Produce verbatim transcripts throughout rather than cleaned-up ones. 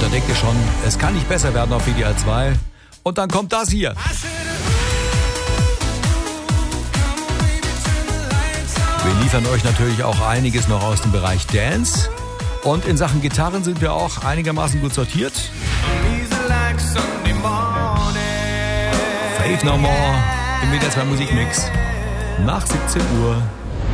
da denkt ihr schon, es kann nicht besser werden auf W D R zwei. Und dann kommt das hier. Wir liefern euch natürlich auch einiges noch aus dem Bereich Dance. Und in Sachen Gitarren sind wir auch einigermaßen gut sortiert. Faith No More im W D R zwei Musikmix nach siebzehn Uhr.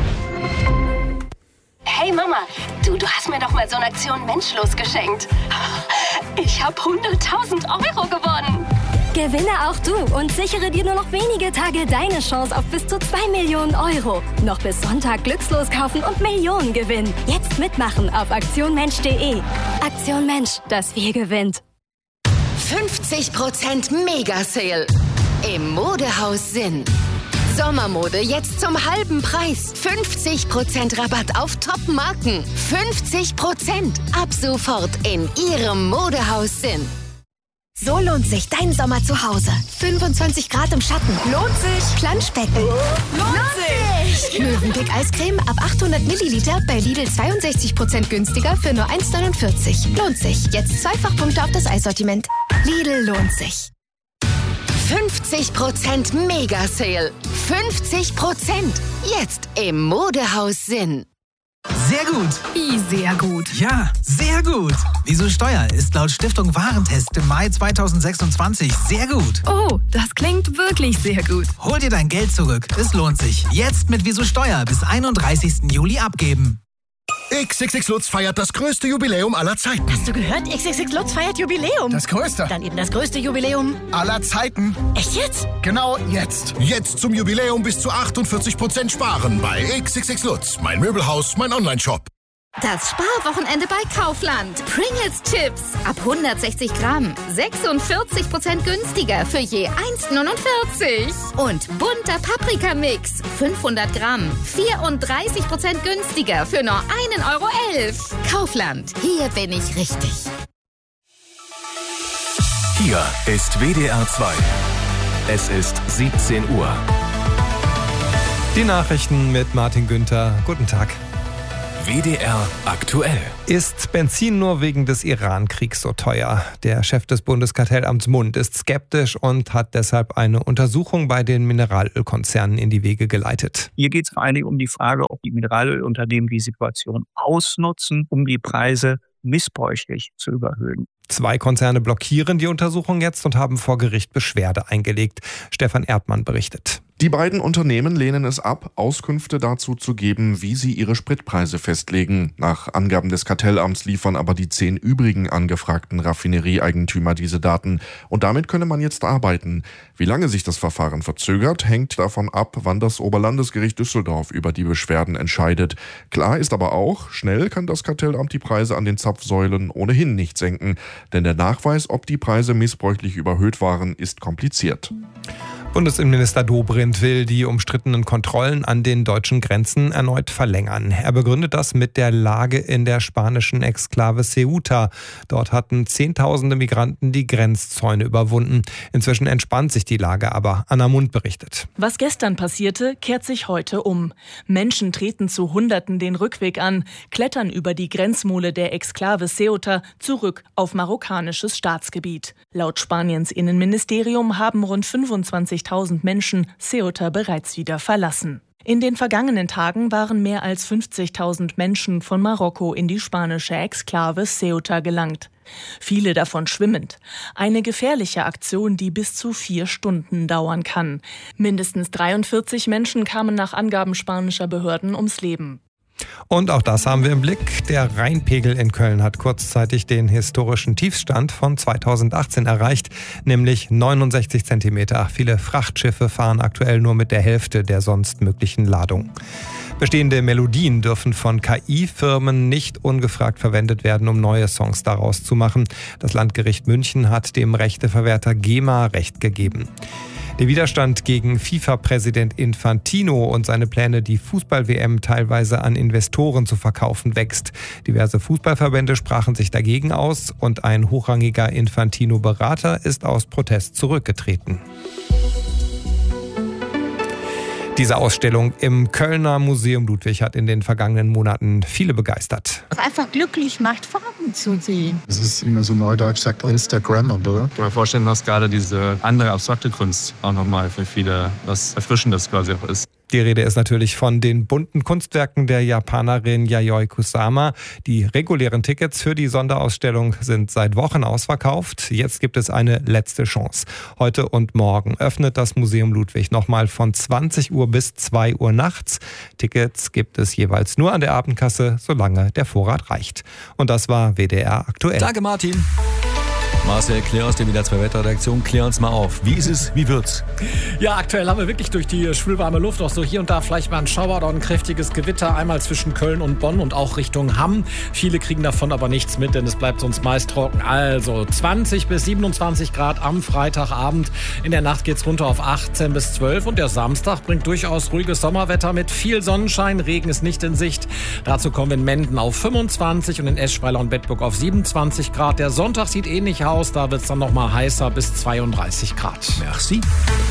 Hey Mama, du, du hast mir doch mal so eine Aktion Menschlos geschenkt. Ich habe hunderttausend Euro gewonnen. Gewinne auch du und sichere dir nur noch wenige Tage deine Chance auf bis zu zwei Millionen Euro. Noch bis Sonntag Glückslos kaufen und Millionen gewinnen. Jetzt mitmachen auf aktion mensch punkt de. Aktion Mensch, das wir gewinnt. fünfzig Prozent Mega-Sale im Modehaus Sinn. Sommermode jetzt zum halben Preis. fünfzig Prozent Rabatt auf Top-Marken. fünfzig Prozent ab sofort in Ihrem Modehaus Sinn. So lohnt sich dein Sommer zu Hause. fünfundzwanzig Grad im Schatten. Lohnt sich. Planschbecken. Oh, lohnt sich. Mövenpick Eiscreme ab achthundert Milliliter bei Lidl zweiundsechzig Prozent günstiger für nur eins neunundvierzig. Lohnt sich. Jetzt Zweifachpunkte auf das Eissortiment. Lidl lohnt sich. fünfzig Prozent Mega-Sale. fünfzig Prozent. Jetzt im Modehaus Sinn. Sehr gut. Wie sehr gut? Ja, sehr gut. Wieso Steuer ist laut Stiftung Warentest im Mai zweitausendsechsundzwanzig sehr gut. Oh, das klingt wirklich sehr gut. Hol dir dein Geld zurück. Es lohnt sich. Jetzt mit Wieso Steuer bis einunddreißigsten Juli abgeben. X X X Lutz feiert das größte Jubiläum aller Zeiten. Hast du gehört? X X X Lutz feiert Jubiläum. Das größte. Dann eben das größte Jubiläum aller Zeiten. Echt jetzt? Genau jetzt. Jetzt zum Jubiläum bis zu achtundvierzig Prozent sparen bei X X X Lutz. Mein Möbelhaus, mein Onlineshop. Das Sparwochenende bei Kaufland. Pringles Chips ab hundertsechzig Gramm. sechsundvierzig Prozent günstiger für je eins neunundvierzig. Und bunter Paprikamix. fünfhundert Gramm. vierunddreißig Prozent günstiger für nur einen Euro elf. Kaufland. Hier bin ich richtig. Hier ist W D R zwei. Es ist siebzehn Uhr. Die Nachrichten mit Martin Günther. Guten Tag. W D R aktuell. Ist Benzin nur wegen des Iran-Kriegs so teuer? Der Chef des Bundeskartellamts Mund ist skeptisch und hat deshalb eine Untersuchung bei den Mineralölkonzernen in die Wege geleitet. Hier geht es vor allen Dingen um die Frage, ob die Mineralölunternehmen die Situation ausnutzen, um die Preise missbräuchlich zu überhöhen. Zwei Konzerne blockieren die Untersuchung jetzt und haben vor Gericht Beschwerde eingelegt. Stefan Erdmann berichtet. Die beiden Unternehmen lehnen es ab, Auskünfte dazu zu geben, wie sie ihre Spritpreise festlegen. Nach Angaben des Kartellamts liefern aber die zehn übrigen angefragten Raffinerieeigentümer diese Daten. Und damit könne man jetzt arbeiten. Wie lange sich das Verfahren verzögert, hängt davon ab, wann das Oberlandesgericht Düsseldorf über die Beschwerden entscheidet. Klar ist aber auch, schnell kann das Kartellamt die Preise an den Zapfsäulen ohnehin nicht senken. Denn der Nachweis, ob die Preise missbräuchlich überhöht waren, ist kompliziert. Bundesinnenminister Dobrindt will die umstrittenen Kontrollen an den deutschen Grenzen erneut verlängern. Er begründet das mit der Lage in der spanischen Exklave Ceuta. Dort hatten Zehntausende Migranten die Grenzzäune überwunden. Inzwischen entspannt sich die Lage aber. Anna Mund berichtet. Was gestern passierte, kehrt sich heute um. Menschen treten zu Hunderten den Rückweg an, klettern über die Grenzmole der Exklave Ceuta zurück auf marokkanisches Staatsgebiet. Laut Spaniens Innenministerium haben rund fünfundzwanzigtausend Menschen Ceuta bereits wieder verlassen. In den vergangenen Tagen waren mehr als fünfzigtausend Menschen von Marokko in die spanische Exklave Ceuta gelangt. Viele davon schwimmend. Eine gefährliche Aktion, die bis zu vier Stunden dauern kann. Mindestens dreiundvierzig Menschen kamen nach Angaben spanischer Behörden ums Leben. Und auch das haben wir im Blick. Der Rheinpegel in Köln hat kurzzeitig den historischen Tiefstand von zweitausendachtzehn erreicht, nämlich neunundsechzig Zentimeter. Viele Frachtschiffe fahren aktuell nur mit der Hälfte der sonst möglichen Ladung. Bestehende Melodien dürfen von K I-Firmen nicht ungefragt verwendet werden, um neue Songs daraus zu machen. Das Landgericht München hat dem Rechteverwerter GEMA Recht gegeben. Der Widerstand gegen FIFA-Präsident Infantino und seine Pläne, die Fußball-W M teilweise an Investoren zu verkaufen, wächst. Diverse Fußballverbände sprachen sich dagegen aus und ein hochrangiger Infantino-Berater ist aus Protest zurückgetreten. Diese Ausstellung im Kölner Museum Ludwig hat in den vergangenen Monaten viele begeistert. Was einfach glücklich macht, Farben zu sehen. Das ist immer so neudeutsch sagt Instagrammable. Ich kann mir vorstellen, dass gerade diese andere abstrakte Kunst auch nochmal für viele was Erfrischendes quasi auch ist. Die Rede ist natürlich von den bunten Kunstwerken der Japanerin Yayoi Kusama. Die regulären Tickets für die Sonderausstellung sind seit Wochen ausverkauft. Jetzt gibt es eine letzte Chance. Heute und morgen öffnet das Museum Ludwig nochmal von zwanzig Uhr bis zwei Uhr nachts. Tickets gibt es jeweils nur an der Abendkasse, solange der Vorrat reicht. Und das war W D R aktuell. Danke, Martin. Marcel, klär aus der W D R zwei Wetterredaktion, klär uns mal auf. Wie ist es, wie wird's? Ja, aktuell haben wir wirklich durch die schwülwarme Luft auch so hier und da vielleicht mal ein Schauer oder ein kräftiges Gewitter, einmal zwischen Köln und Bonn und auch Richtung Hamm. Viele kriegen davon aber nichts mit, denn es bleibt sonst meist trocken. Also zwanzig bis siebenundzwanzig Grad am Freitagabend. In der Nacht geht's runter auf achtzehn bis zwölf und der Samstag bringt durchaus ruhiges Sommerwetter mit viel Sonnenschein. Regen ist nicht in Sicht. Dazu kommen wir in Menden auf fünfundzwanzig und in Eschweiler und Bedburg auf siebenundzwanzig Grad. Der Sonntag sieht ähnlich aus. Da wird es dann noch mal heißer bis zweiunddreißig Grad. Merci.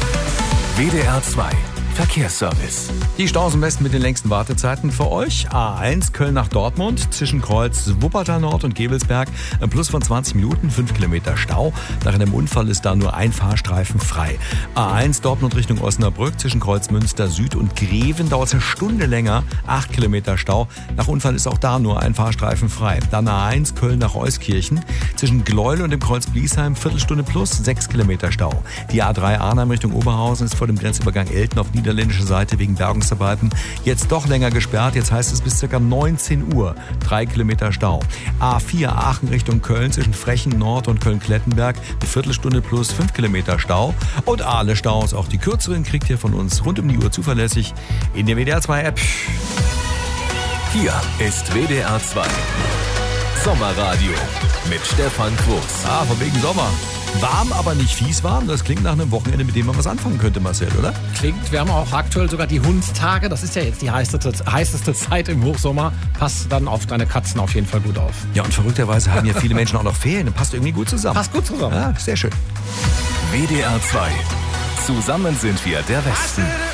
W D R zwei Verkehrsservice. Die Staus am besten mit den längsten Wartezeiten für euch. A eins Köln nach Dortmund zwischen Kreuz Wuppertal Nord und Gebelsberg. Ein Plus von zwanzig Minuten, fünf Kilometer Stau. Nach einem Unfall ist da nur ein Fahrstreifen frei. A eins Dortmund Richtung Osnabrück zwischen Kreuz Münster Süd und Greven dauert es eine Stunde länger, acht Kilometer Stau. Nach Unfall ist auch da nur ein Fahrstreifen frei. Dann A eins Köln nach Euskirchen zwischen Gleuel und dem Kreuz Bliesheim, Viertelstunde plus, sechs Kilometer Stau. Die A drei Arnheim Richtung Oberhausen ist vor dem Grenzübergang Elten auf niederländischer Seite wegen Bergungsarbeiten jetzt doch länger gesperrt. Jetzt heißt es bis ca. neunzehn Uhr. Drei Kilometer Stau. A vier Aachen Richtung Köln zwischen Frechen Nord und Köln-Klettenberg. Eine Viertelstunde plus fünf Kilometer Stau. Und alle Staus, auch die kürzeren, kriegt ihr von uns rund um die Uhr zuverlässig in der W D R zwei App. Hier ist W D R zwei Sommerradio mit Stefan Quos. Ah, von wegen Sommer. Warm, aber nicht fies warm. Das klingt nach einem Wochenende, mit dem man was anfangen könnte, Marcel, oder? Klingt. Wir haben auch aktuell sogar die Hundstage. Das ist ja jetzt die heißeste, heißeste Zeit im Hochsommer. Passt dann auf deine Katzen auf jeden Fall gut auf. Ja, und verrückterweise haben ja viele Menschen auch noch Ferien. Das passt irgendwie gut zusammen. Passt gut zusammen. Ja, sehr schön. W D R zwei. Zusammen sind wir der Westen.